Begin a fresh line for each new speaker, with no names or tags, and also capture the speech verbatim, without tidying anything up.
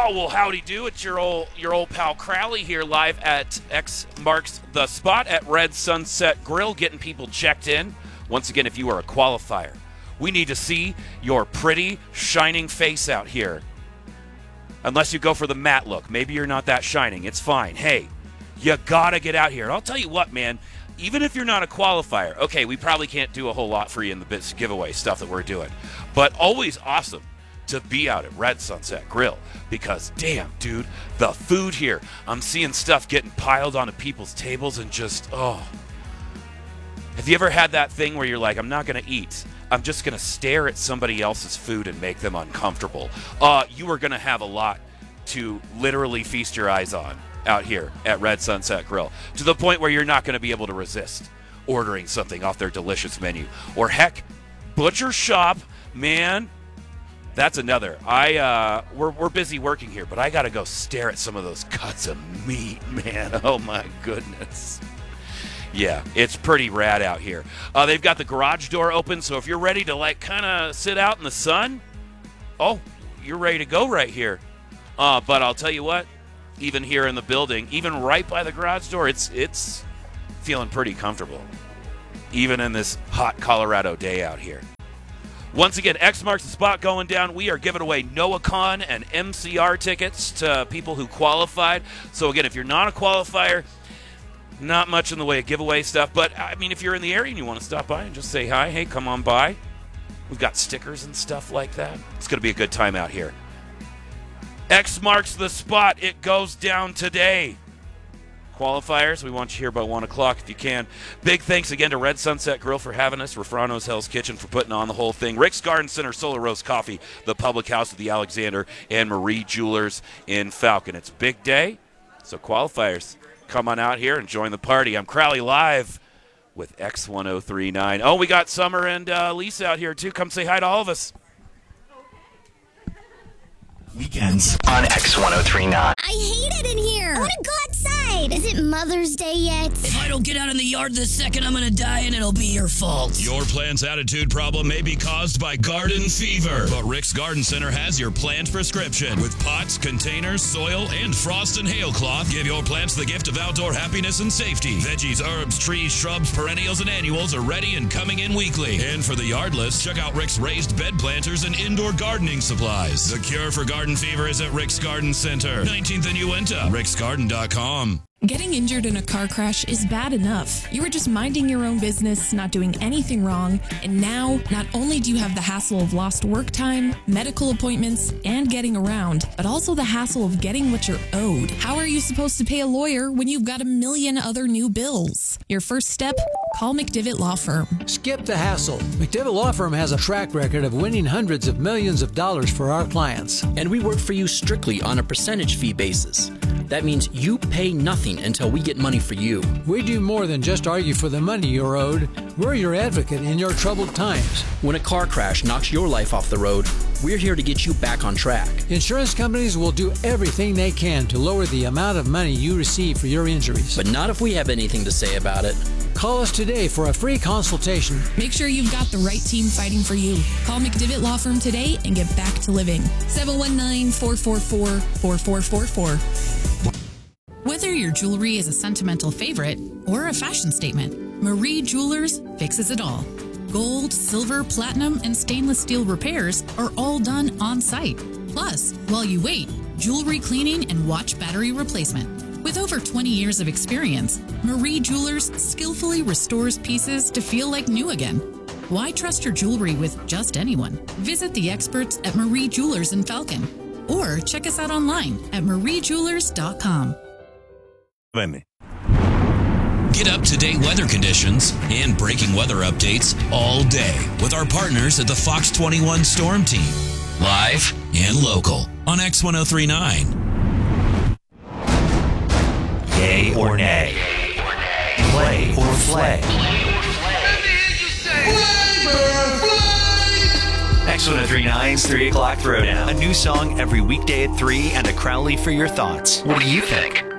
Oh, well, howdy do. It's your old your old pal Crowley here live at X Marks the Spot at Red Sunset Grill, getting people checked in. Once again, if you are a qualifier, we need to see your pretty, shining face out here. Unless you go for the matte look. Maybe you're not that shining. It's fine. Hey, you got to get out here. And I'll tell you what, man, even if you're not a qualifier, okay, we probably can't do a whole lot for you in the bits giveaway stuff that we're doing. But always awesome to be out at Red Sunset Grill because, damn, dude, the food here. I'm seeing stuff getting piled onto people's tables and just, oh. Have you ever had that thing where you're like, I'm not going to eat. I'm just going to stare at somebody else's food and make them uncomfortable? Uh, you are going to have a lot to literally feast your eyes on out here at Red Sunset Grill, to the point where you're not going to be able to resist ordering something off their delicious menu. Or heck, Butcher Shop, man. That's another. I uh, we're we're busy working here, but I gotta go stare at some of those cuts of meat, man. Oh my goodness. Yeah, it's pretty rad out here. Uh, they've got the garage door open, so if you're ready to like kind of sit out in the sun, oh, you're ready to go right here. Uh, but I'll tell you what, even here in the building, even right by the garage door, it's it's feeling pretty comfortable, even in this hot Colorado day out here. Once again, X Marks the Spot going down. We are giving away NoahCon and M C R tickets to people who qualified. So again, if you're not a qualifier, not much in the way of giveaway stuff. But, I mean, if you're in the area and you want to stop by and just say hi, hey, come on by. We've got stickers and stuff like that. It's going to be a good time out here. X Marks the Spot. It goes down today. Qualifiers, we want you here by one o'clock if you can. Big thanks again to Red Sunset Grill for having us, Refrano's Hell's Kitchen for putting on the whole thing, Rick's Garden Center, Solar Rose Coffee, the Public House of the Alexander, and Marie Jewelers in Falcon. It's a big day, so qualifiers, come on out here and join the party. I'm Crowley live with X ten thirty-nine. Oh, we got Summer and uh, Lisa out here too. Come say hi to all of us.
Weekends on X ten thirty-nine.
I hate it in here. I want to go outside. Is it Mother's Day yet?
If I don't get out in the yard this second, I'm going to die and it'll be your fault.
Your plant's attitude problem may be caused by garden fever, but Rick's Garden Center has your plant prescription. With pots, containers, soil, and frost and hail cloth, give your plants the gift of outdoor happiness and safety. Veggies, herbs, trees, shrubs, perennials, and annuals are ready and coming in weekly. And for the yardless, check out Rick's raised bed planters and indoor gardening supplies. The cure for garden fever is at Rick's Garden Center, nineteenth and Uinta, ricks garden dot com.
Getting injured in a car crash is bad enough. You were just minding your own business, not doing anything wrong, and now not only do you have the hassle of lost work time, medical appointments, and getting around, but also the hassle of getting what you're owed. How are you supposed to pay a lawyer when you've got a million other new bills? Your first step? Call McDivitt Law Firm.
Skip the hassle. McDivitt Law Firm has a track record of winning hundreds of millions of dollars for our clients.
And we work for you strictly on a percentage fee basis. That means you pay nothing until we get money for you.
We do more than just argue for the money you're owed. We're your advocate in your troubled times.
When a car crash knocks your life off the road, we're here to get you back on track.
Insurance companies will do everything they can to lower the amount of money you receive for your injuries.
But not if we have anything to say about it.
Call us today for a free consultation.
Make sure you've got the right team fighting for you. Call McDivitt Law Firm today and get back to living. seven one nine, four four four, four four four four.
Whether your jewelry is a sentimental favorite or a fashion statement, Marie Jewelers fixes it all. Gold, silver, platinum, and stainless steel repairs are all done on site. Plus, while you wait, jewelry cleaning and watch battery replacement. With over twenty years of experience, Marie Jewelers skillfully restores pieces to feel like new again. Why trust your jewelry with just anyone? Visit the experts at Marie Jewelers in Falcon or check us out online at marie jewelers dot com.
Get up-to-date weather conditions and breaking weather updates all day with our partners at the Fox twenty-one Storm Team. Live and local on X ten thirty-nine.
Yay or nay? Play or flay? X ten thirty-nine's three o'clock Throwdown. A new song every weekday at three and a Crowley for your thoughts. What do you think?